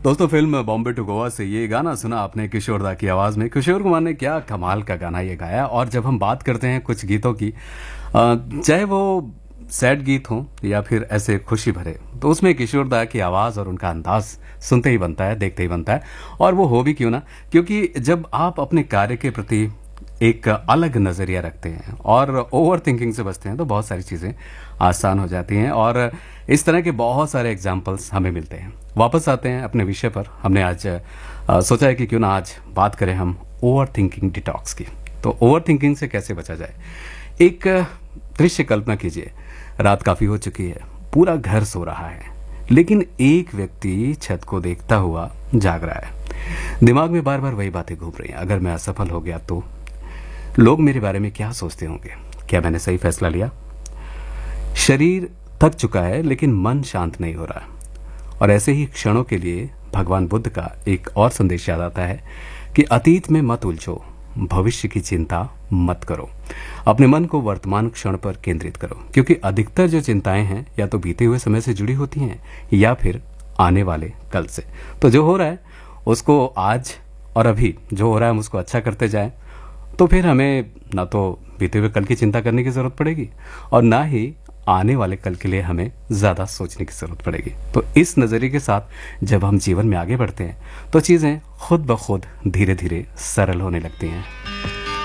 दोस्तों, film Bombay to Goa से ये गाना सुना आपने किशोर दा की आवाज में। किशोर कुमार ने क्या कमाल का गाना ये गाया। और जब हम बात करते हैं कुछ गीतों की, चाहे वो सैड गीत हों या फिर ऐसे खुशी भरे, तो उसमें किशोर दा की आवाज और उनका अंदाज सुनते ही बनता है, देखते ही बनता है। और वो हो भी क्यों ना, क्योंकि जब आप अपने कार्य के प्रति एक अलग नजरिया रखते हैं और ओवर थिंकिंग से बचते हैं, तो बहुत सारी चीजें आसान हो जाती हैं। और इस तरह के बहुत सारे एग्जाम्पल्स हमें मिलते हैं। वापस आते हैं अपने विषय पर। हमने आज सोचा है कि क्यों ना आज बात करें हम ओवर थिंकिंग डिटॉक्स की। तो ओवर थिंकिंग से कैसे बचा जाए। एक दृश्य कल्पना कीजिए, रात काफी हो चुकी है, पूरा घर सो रहा है, लेकिन एक व्यक्ति छत को देखता हुआ जाग रहा है। दिमाग में बार बार वही बातें घूम रही हैं। अगर मैं असफल हो गया तो लोग मेरे बारे में क्या सोचते होंगे, क्या मैंने सही फैसला लिया। शरीर थक चुका है लेकिन मन शांत नहीं हो रहा। और ऐसे ही क्षणों के लिए भगवान बुद्ध का एक और संदेश याद आता है कि अतीत में मत उलझो, भविष्य की चिंता मत करो, अपने मन को वर्तमान क्षण पर केंद्रित करो। क्योंकि अधिकतर जो चिंताएं हैं या तो बीते हुए समय से जुड़ी होती हैं या फिर आने वाले कल से। तो जो हो रहा है उसको आज और अभी जो हो रहा है हम उसको अच्छा करते जाएं, तो फिर हमें ना तो बीते हुए कल की चिंता करने की जरूरत पड़ेगी और ना ही आने वाले कल के लिए हमें ज्यादा सोचने की जरूरत पड़ेगी। तो इस नजरिए के साथ जब हम जीवन में आगे बढ़ते हैं तो चीजें खुद ब खुद धीरे धीरे सरल होने लगती हैं।